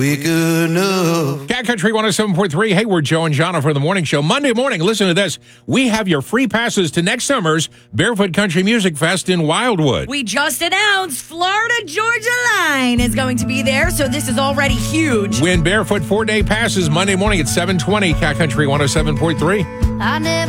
We good enough. Cat Country 107.3. Hey, we're Joe and Jonna for the morning show. Monday morning, listen to this. We have your free passes to next summer's Barefoot Country Music Fest in Wildwood. We just announced Florida Georgia Line is going to be there, so this is already huge. Win Barefoot 4-day passes Monday morning at 7:20. Cat Country 107.3. I never